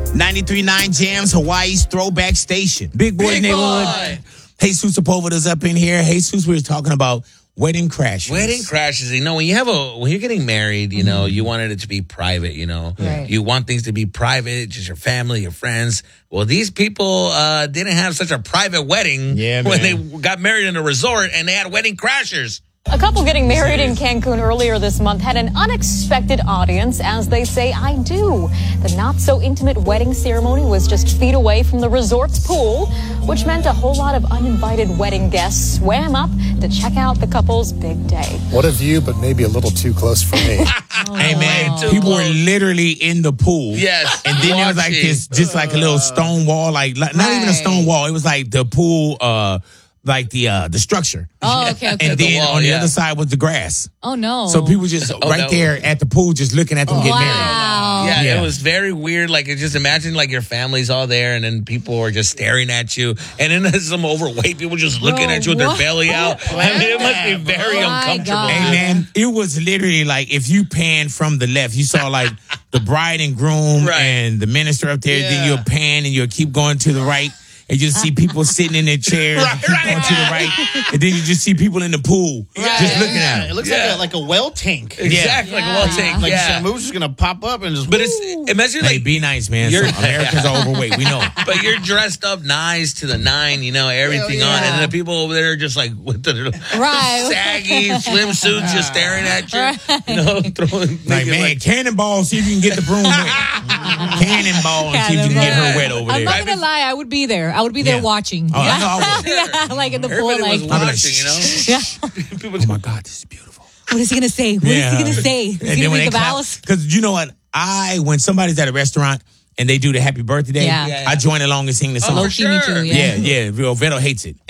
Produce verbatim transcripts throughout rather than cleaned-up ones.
ninety-three point nine Jams, Hawaii's throwback station. Big Boy Big Neighborhood. Boy. Jesus Sepulveda's up in here. Jesus, we were talking about wedding crashes. Wedding crashes. You know, when you have a when you're getting married, you know, you wanted it to be private. You know, Right. you want things to be private, just your family, your friends. Well, these people uh, didn't have such a private wedding Yeah, when man. they got married in a resort, and they had wedding crashers. A couple getting married in Cancun earlier this month had an unexpected audience as they say, I do. The not-so-intimate wedding ceremony was just feet away from the resort's pool, which meant a whole lot of uninvited wedding guests swam up to check out the couple's big day. What a view, but maybe a little too close for me. Hey, man, Way too people were close. literally in the pool. Yes, And then there was like watching. this, just like a little stone wall, like, like not even a Right. stone wall. It was like the pool, uh, like the uh, the structure. Oh, okay, okay. And The then wall, on the yeah. other side was the grass. Oh, no. So people just right no. there at the pool, just looking at them get married. Wow. Yeah, Yeah. it was very weird. Like, it just imagine like your family's all there, and then people are just staring at you, and then there's some overweight people just looking Bro, at you with their what? belly out. I mean, it must be very Oh my uncomfortable. God. Hey man, it was literally like if you panned from the left, you saw like the bride and groom Right. and the minister up there. Then Yeah. you'll pan and you'll keep going to the right, and you just see people sitting in their chairs, Right, and keep right, going to the right, and then you just see people in the pool just looking at It them. looks Yeah. like a, like a well tank. Exactly, like a well tank. Like yeah. Shamu's just gonna pop up and just. But it's imagine Hey, like be nice, man. You're- So Americans are overweight. We know. But you're dressed up nice to the nine, you know, everything on. And then the people over there are just like with the Right. saggy swimsuits just staring at you. You know, throwing Like, thinking, man, like, cannonball, see if you can get the broom wet. Cannonball and see if you can get her wet over I'm there. not gonna lie, I would be there. I would be there Yeah. watching. Oh, I know I would. Yeah, like in the pool, everybody like, was I'd be like, watching, you know? yeah. People Oh my God, this is beautiful. What is he gonna say? What is he gonna say? Is he gonna read the vows? Because you know what? I, when somebody's at a restaurant and they do the happy birthday, Yeah. Yeah, I join along and sing the song. Oh, Low key, me sure. too. yeah, Yeah. yeah. Real Veto hates it.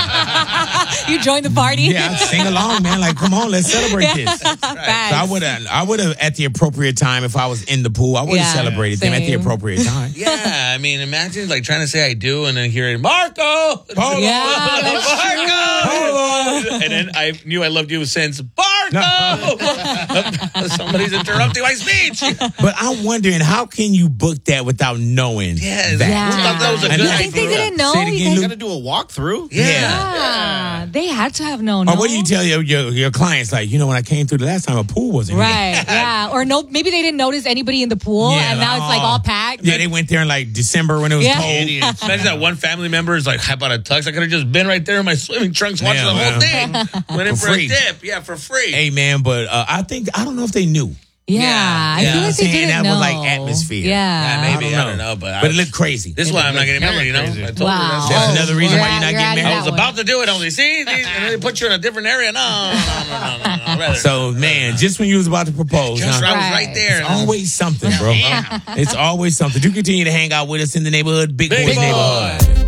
You join the party. Yeah, I sing along, man. Like, come on, let's celebrate this. So Facts. I would have, I would have at the appropriate time if I was in the pool. I would have Yeah, celebrated them at the same. appropriate time. Yeah, I mean, imagine like trying to say I do and then hearing Marco. Hold Yeah, on. that's Marco. And then I knew I loved you since Marco. Somebody's interrupting my speech. But I'm wondering, how can you book that without knowing Yeah, that? Yeah. Who thought that was a And good I You think they idea? didn't know? Say it You again, think- Luke. gotta do a walkthrough. Yeah. Yeah, they had to have known. Or no? what do you tell your, your your clients? Like, you know, when I came through the last time, a pool wasn't here. Right, yeah. Or no, maybe they didn't notice anybody in the pool, Yeah, and now it's like oh. all packed. Yeah, they went there in like December when it was Yeah. cold. Idiots. Imagine that one family member is like, how about a tux? I could have just been right there in my swimming trunks watching Yeah, the whole man. thing. Went in For for, free. a dip. Yeah, for free. Hey, man, but uh, I think, I don't know if they knew. Yeah, Yeah, I yeah. feel like they Saying didn't that know. was like atmosphere. Yeah, Yeah, maybe. I I don't don't know. know. But, I But it was- looked crazy. This is why I'm not getting married, you know? Crazy. I told Wow. you that's That's Oh, another reason why you're not you're getting out of married. I was that about to do it. I was like, see, these, and they put you in a different area. No, no, no, no, no. no, rather- So, man, just when you was about to propose, just huh? I was Right. right there. It's always something, bro. It's always something. Do continue to hang out with us in the neighborhood, Big, Big Boys Boy. Neighborhood.